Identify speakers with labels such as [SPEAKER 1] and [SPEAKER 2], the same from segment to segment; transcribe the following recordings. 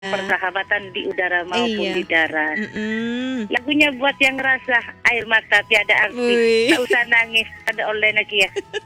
[SPEAKER 1] persahabatan di udara maupun
[SPEAKER 2] Iya.
[SPEAKER 1] di darat. Lagunya buat yang rasa air mata tiada arti,
[SPEAKER 2] Wih.
[SPEAKER 1] tak usah nangis, ada oleh lagi ya.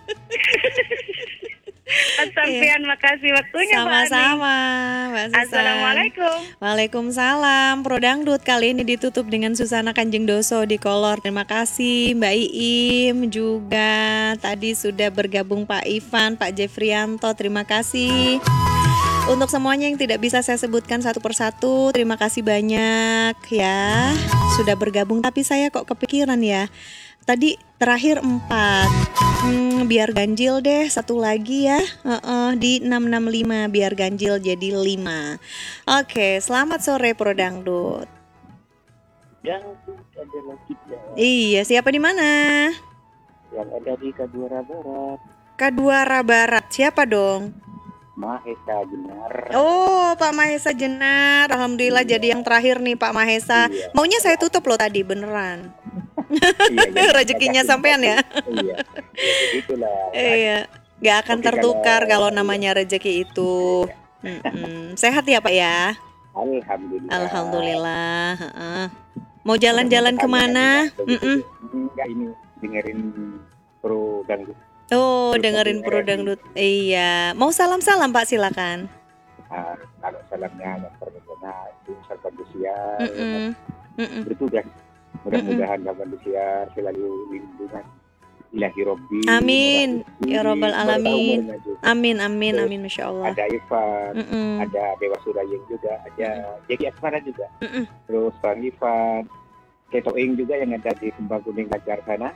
[SPEAKER 1] Sampean makasih waktunya Mbak Ani.
[SPEAKER 2] Sama-sama, Mbak Susan.
[SPEAKER 1] Assalamualaikum.
[SPEAKER 2] Waalaikumsalam. Pro Dangdut kali ini ditutup dengan Susana Kanjeng Doso di Kolor. Terima kasih Mbak Iim juga. Tadi sudah bergabung Pak Ivan, Pak Jeffrianto. Terima kasih. Untuk semuanya yang tidak bisa saya sebutkan satu persatu, terima kasih banyak ya sudah bergabung. Tapi saya kok kepikiran ya. Tadi terakhir 4. Biar ganjil deh satu lagi ya. Di 665 biar ganjil jadi 5. Oke, selamat sore Pro Dangdut.
[SPEAKER 3] Dangdut adalah kita.
[SPEAKER 2] Iya, siapa di mana?
[SPEAKER 3] Yang ada di Kadura Barat.
[SPEAKER 2] Kadwara Barat. Siapa dong?
[SPEAKER 3] Mahesa Jenar.
[SPEAKER 2] Oh, Pak Mahesa Jenar. Alhamdulillah jadi yang terakhir nih Pak Mahesa.
[SPEAKER 3] Iya.
[SPEAKER 2] Maunya saya tutup loh tadi beneran.
[SPEAKER 3] Iya,
[SPEAKER 2] Rezekinya sampean ya.
[SPEAKER 3] Iya. Begitulah.
[SPEAKER 2] Iya, nggak akan
[SPEAKER 3] Tapi
[SPEAKER 2] tertukar kalau
[SPEAKER 3] kalau-
[SPEAKER 2] namanya rezeki itu. Sehat ya Pak ya?
[SPEAKER 3] Alhamdulillah.
[SPEAKER 2] Alhamdulillah. Heeh. Mau jalan-jalan kemana?
[SPEAKER 3] Enggak, ini dengerin Pro Dangdut.
[SPEAKER 2] Oh, dengerin Pro Dangdut. Iya. Mau salam-salam Pak, silakan.
[SPEAKER 3] Kalau salamnya yang pertama itu sahabat Lucia bertugas. Mudah-mudahan sahabat Lucia selalu lindungan ilahi Robbi.
[SPEAKER 2] Amin. Ya Rabbal Alamin.
[SPEAKER 3] Berumurnya juga.
[SPEAKER 2] Amin, amin, amin, Masya Allah.
[SPEAKER 3] Ada Ivan, ada Dewa Surayeng juga, ada Jeki Asmara juga. Terus Bang Ivan, Ketoing juga yang ada di Kembang Kuning Lajar sana.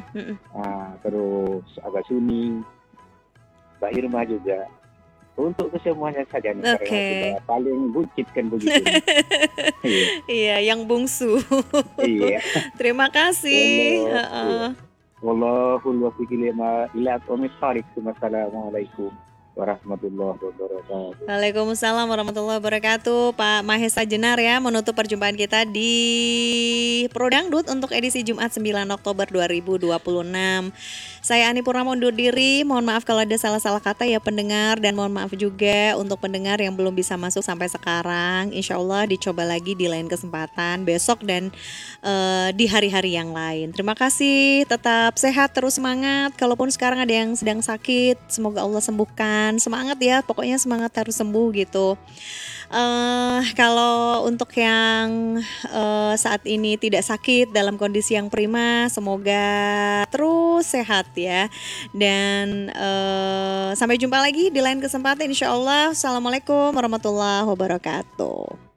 [SPEAKER 3] Terus Abah Suni, Mbak Irma juga. Untuk kesemuanya saja nih,
[SPEAKER 2] Oke.
[SPEAKER 3] karena sudah paling buncit kan begitu. Iya.
[SPEAKER 2] Iya, yang bungsu.
[SPEAKER 3] Iya.
[SPEAKER 2] Terima kasih.
[SPEAKER 3] Allah.
[SPEAKER 2] Heeh.
[SPEAKER 3] Wallahul wafiq ila aqwamit thariq. Wassalamualaikum warahmatullahi wabarakatuh.
[SPEAKER 2] Waalaikumsalam warahmatullahi wabarakatuh. Pak Mahesa Jenar ya menutup perjumpaan kita di Pro Dangdut untuk edisi Jumat 9 Oktober 2026. Saya Ani Purnama undur diri. Mohon maaf kalau ada salah-salah kata ya pendengar, dan mohon maaf juga untuk pendengar yang belum bisa masuk sampai sekarang. Insya Allah dicoba lagi di lain kesempatan besok dan di hari-hari yang lain. Terima kasih. Tetap sehat, terus semangat. Kalaupun sekarang ada yang sedang sakit, semoga Allah sembuhkan. Semangat ya, pokoknya semangat harus sembuh gitu. Kalau untuk yang saat ini tidak sakit dalam kondisi yang prima, semoga terus sehat ya. Dan sampai jumpa lagi di lain kesempatan insya Allah. Assalamualaikum warahmatullahi wabarakatuh.